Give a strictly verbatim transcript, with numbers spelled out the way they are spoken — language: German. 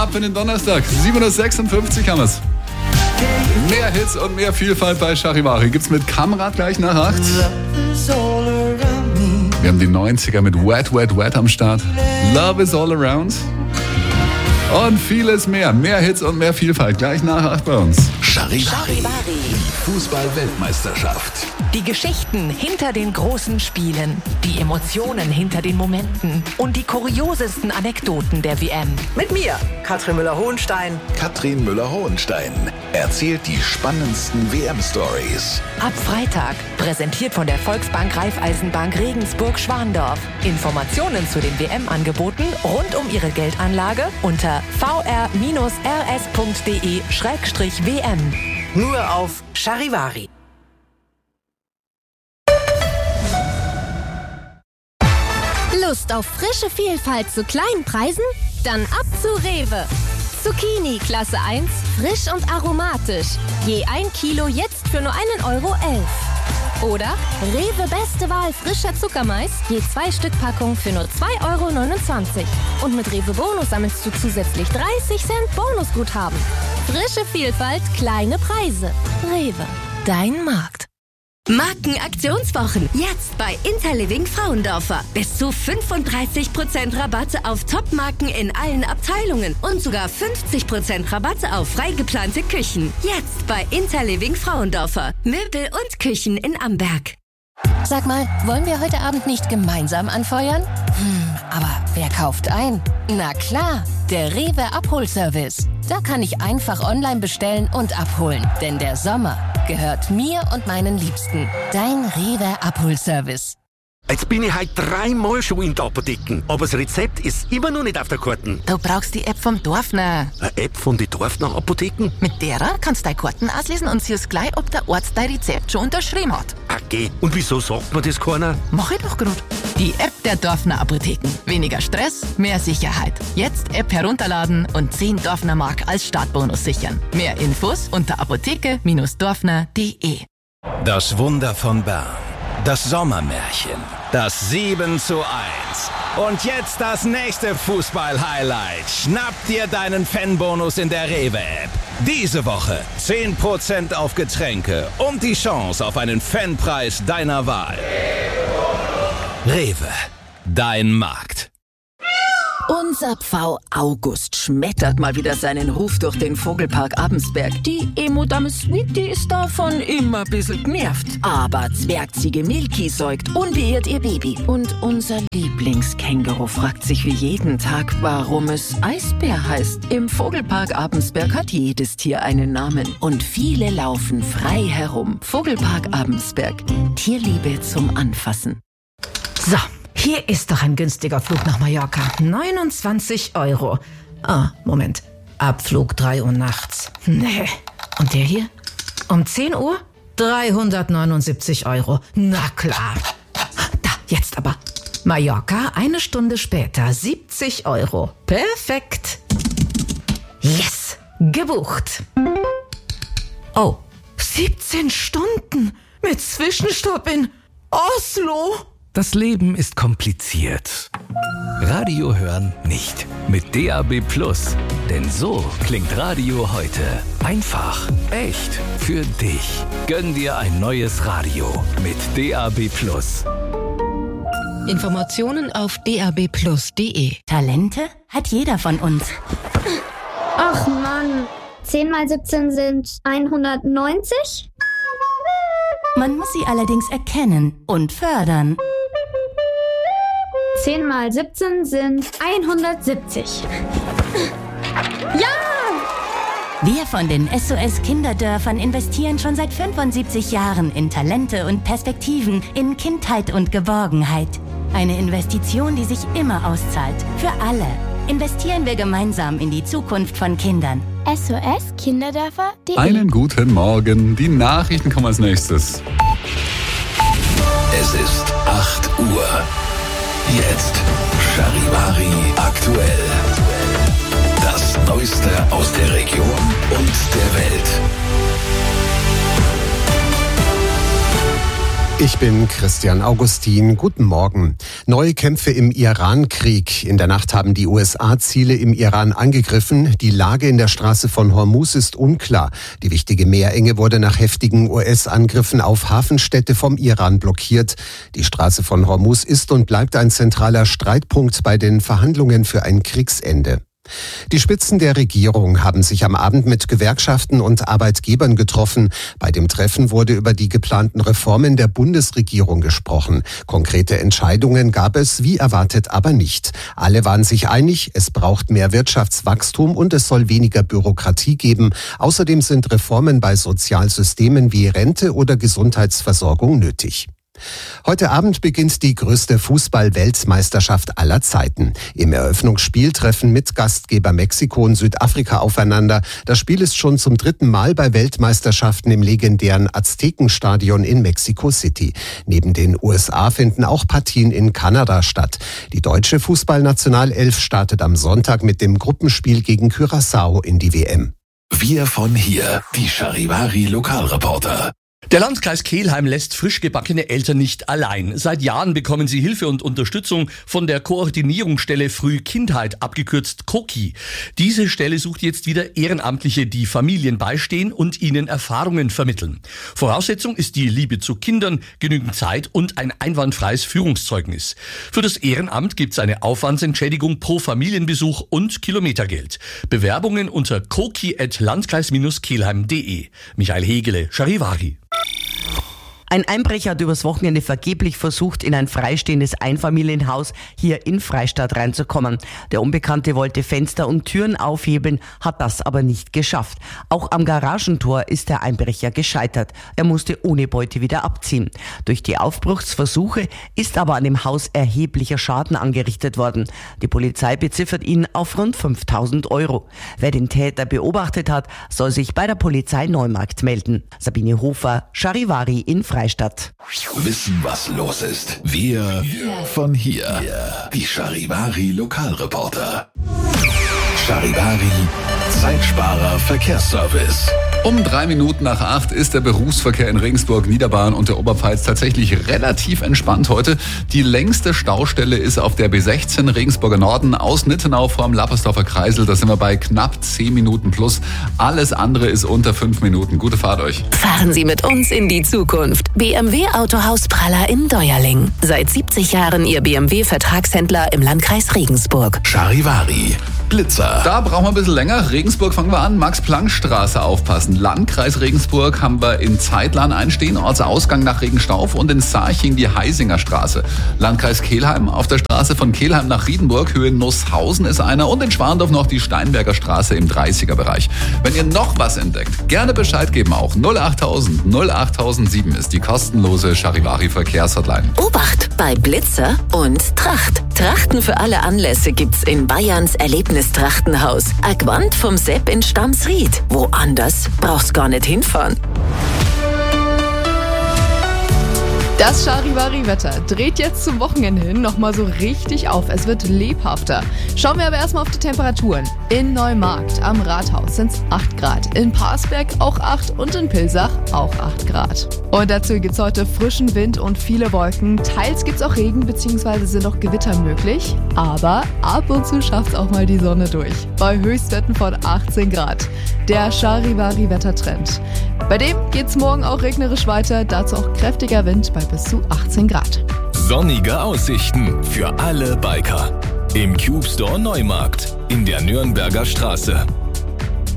Ab in den Donnerstag. sieben Uhr sechsundfünfzig haben wir's. Mehr Hits und mehr Vielfalt bei Charivari gibt's mit Kamrat gleich nach acht. Wir haben die neunziger mit Wet, Wet, Wet am Start. Love is all around. Und vieles mehr. Mehr Hits und mehr Vielfalt gleich nach acht bei uns. Charivari. Fußball-Weltmeisterschaft. Die Geschichten hinter den großen Spielen, die Emotionen hinter den Momenten und die kuriosesten Anekdoten der W M. Mit mir, Katrin Müller-Hohenstein. Katrin Müller-Hohenstein erzählt die spannendsten W M-Stories. Ab Freitag, präsentiert von der Volksbank Raiffeisenbank Regensburg-Schwandorf. Informationen zu den W M-Angeboten rund um Ihre Geldanlage unter v r s punkt d e schrägstrich w m. Nur auf Charivari. Lust auf frische Vielfalt zu kleinen Preisen? Dann ab zu Rewe. Zucchini Klasse eins, frisch und aromatisch. Je ein Kilo jetzt für nur einen Euro elf. Oder Rewe Beste Wahl frischer Zuckermais, je zwei Stück Packung für nur zwei Euro neunundzwanzig. Und mit Rewe Bonus sammelst du zusätzlich dreißig Cent Bonusguthaben. Frische Vielfalt, kleine Preise. Rewe, dein Markt. Markenaktionswochen. Jetzt bei Interliving Frauendorfer. Bis zu fünfunddreißig Prozent Rabatte auf Top-Marken in allen Abteilungen und sogar fünfzig Prozent Rabatte auf frei geplante Küchen. Jetzt bei Interliving Frauendorfer. Möbel und Küchen in Amberg. Sag mal, wollen wir heute Abend nicht gemeinsam anfeuern? Hm, aber wer kauft ein? Na klar, der Rewe Abholservice. Da kann ich einfach online bestellen und abholen. Denn der Sommer gehört mir und meinen Liebsten. Dein Rewe Abholservice. Jetzt bin ich heute dreimal schon in der Apotheke, aber das Rezept ist immer noch nicht auf der Karte. Du brauchst die App vom Dorfner. Eine App von den Dorfner Apotheken? Mit derer kannst du deine Karten auslesen und siehst gleich, ob der Arzt dein Rezept schon unterschrieben hat. Okay, und wieso sagt mir das keiner? Mach ich doch grad. Die App der Dorfner Apotheken. Weniger Stress, mehr Sicherheit. Jetzt App herunterladen und zehn Dorfner Mark als Startbonus sichern. Mehr Infos unter apotheke Dorfner punkt de. Das Wunder von Bern. Das Sommermärchen. Das sieben zu eins. Und jetzt das nächste Fußball-Highlight. Schnapp dir deinen Fanbonus in der Rewe-App. Diese Woche zehn Prozent auf Getränke und die Chance auf einen Fanpreis deiner Wahl. Rewe. Dein Markt. Unser Pfau August schmettert mal wieder seinen Ruf durch den Vogelpark Abensberg. Die Emo-Dame Sweetie ist davon immer ein bisschen genervt. Aber Zwergziege Milky säugt unbeirrt ihr Baby. Und unser Lieblingskänguru fragt sich wie jeden Tag, warum es Eisbär heißt. Im Vogelpark Abensberg hat jedes Tier einen Namen. Und viele laufen frei herum. Vogelpark Abensberg. Tierliebe zum Anfassen. So. Hier ist doch ein günstiger Flug nach Mallorca. neunundzwanzig Euro. Ah, Moment. Abflug drei Uhr nachts. Nee. Und der hier? Um zehn Uhr? dreihundertneunundsiebzig Euro. Na klar. Da, jetzt aber. Mallorca, eine Stunde später. siebzig Euro. Perfekt. Yes. Gebucht. Oh. siebzehn Stunden. Mit Zwischenstopp in Oslo. Das Leben ist kompliziert. Radio hören nicht. Mit D A B Plus. Denn so klingt Radio heute. Einfach, echt, für dich. Gönn dir ein neues Radio mit D A B Plus. Informationen auf d a b plus punkt de. Talente hat jeder von uns. Ach Mann, zehn mal siebzehn sind hundertneunzig? Man muss sie allerdings erkennen und fördern. zehn mal siebzehn sind hundertsiebzig. Ja! Wir von den S O S Kinderdörfern investieren schon seit fünfundsiebzig Jahren in Talente und Perspektiven, in Kindheit und Geborgenheit. Eine Investition, die sich immer auszahlt. Für alle. Investieren wir gemeinsam in die Zukunft von Kindern. S O S Kinderdörfer punkt de. Einen guten Morgen. Die Nachrichten kommen als nächstes. Es ist acht Uhr. Jetzt Charivari aktuell. Das Neueste aus der Region und der Welt. Ich bin Christian Augustin. Guten Morgen. Neue Kämpfe im Iran-Krieg. In der Nacht haben die U S A Ziele im Iran angegriffen. Die Lage in der Straße von Hormuz ist unklar. Die wichtige Meerenge wurde nach heftigen U S-Angriffen auf Hafenstädte vom Iran blockiert. Die Straße von Hormuz ist und bleibt ein zentraler Streitpunkt bei den Verhandlungen für ein Kriegsende. Die Spitzen der Regierung haben sich am Abend mit Gewerkschaften und Arbeitgebern getroffen. Bei dem Treffen wurde über die geplanten Reformen der Bundesregierung gesprochen. Konkrete Entscheidungen gab es, wie erwartet, aber nicht. Alle waren sich einig, es braucht mehr Wirtschaftswachstum und es soll weniger Bürokratie geben. Außerdem sind Reformen bei Sozialsystemen wie Rente oder Gesundheitsversorgung nötig. Heute Abend beginnt die größte Fußball-Weltmeisterschaft aller Zeiten. Im Eröffnungsspiel treffen Mitgastgeber Mexiko und Südafrika aufeinander. Das Spiel ist schon zum dritten Mal bei Weltmeisterschaften im legendären Aztekenstadion in Mexico City. Neben den U S A finden auch Partien in Kanada statt. Die deutsche Fußballnationalelf startet am Sonntag mit dem Gruppenspiel gegen Curaçao in die W M. Wir von hier, die Charivari Lokalreporter. Der Landkreis Kelheim lässt frisch gebackene Eltern nicht allein. Seit Jahren bekommen sie Hilfe und Unterstützung von der Koordinierungsstelle Frühkindheit, abgekürzt KOKI. Diese Stelle sucht jetzt wieder Ehrenamtliche, die Familien beistehen und ihnen Erfahrungen vermitteln. Voraussetzung ist die Liebe zu Kindern, genügend Zeit und ein einwandfreies Führungszeugnis. Für das Ehrenamt gibt es eine Aufwandsentschädigung pro Familienbesuch und Kilometergeld. Bewerbungen unter koki at landkreis kelheim punkt de. Michael Hegele, Charivari. Ein Einbrecher hat übers Wochenende vergeblich versucht, in ein freistehendes Einfamilienhaus hier in Freistadt reinzukommen. Der Unbekannte wollte Fenster und Türen aufhebeln, hat das aber nicht geschafft. Auch am Garagentor ist der Einbrecher gescheitert. Er musste ohne Beute wieder abziehen. Durch die Aufbruchsversuche ist aber an dem Haus erheblicher Schaden angerichtet worden. Die Polizei beziffert ihn auf rund fünftausend Euro. Wer den Täter beobachtet hat, soll sich bei der Polizei Neumarkt melden. Sabine Hofer, Charivari in Freistadt. Wissen, was los ist. Wir von hier. Die Charivari Lokalreporter. Charivari Zeitsparer Verkehrsservice. Um drei Minuten nach acht ist der Berufsverkehr in Regensburg, Niederbayern und der Oberpfalz tatsächlich relativ entspannt heute. Die längste Staustelle ist auf der B sechzehn Regensburger Norden aus Nittenau vorm Lappersdorfer Kreisel. Da sind wir bei knapp zehn Minuten plus. Alles andere ist unter fünf Minuten. Gute Fahrt euch. Fahren Sie mit uns in die Zukunft. B M W Autohaus Praller in Deuerling. Seit siebzig Jahren Ihr B M W-Vertragshändler im Landkreis Regensburg. Charivari Blitzer. Da brauchen wir ein bisschen länger. Regensburg fangen wir an. Max-Planck-Straße aufpassen. Landkreis Regensburg haben wir in Zeitlan einstehen, Ortsausgang nach Regenstauf, und in Sarching die Heisinger Straße. Landkreis Kelheim auf der Straße von Kelheim nach Riedenburg, Höhe Nusshausen ist einer, und in Schwandorf noch die Steinberger Straße im dreißiger Bereich. Wenn ihr noch was entdeckt, gerne Bescheid geben auch. null achttausend null achttausendsieben ist die kostenlose Charivari Verkehrshotline. Obacht bei Blitzer und Tracht. Trachten für alle Anlässe gibt's in Bayerns Erlebnistrachtenhaus. Aquant vom Sepp in Stamsried. Woanders brauchst gar nicht hinfahren. Das Charivari-Wetter dreht jetzt zum Wochenende hin nochmal so richtig auf. Es wird lebhafter. Schauen wir aber erstmal auf die Temperaturen. In Neumarkt am Rathaus sind es acht Grad, in Parsberg auch acht und in Pilsach auch acht Grad. Und dazu gibt es heute frischen Wind und viele Wolken. Teils gibt es auch Regen bzw. sind auch Gewitter möglich. Aber ab und zu schafft es auch mal die Sonne durch. Bei Höchstwerten von achtzehn Grad. Der Charivari-Wettertrend. Bei dem geht es morgen auch regnerisch weiter. Dazu auch kräftiger Wind bei bis zu achtzehn Grad. Sonnige Aussichten für alle Biker. Im Cube Store Neumarkt in der Nürnberger Straße.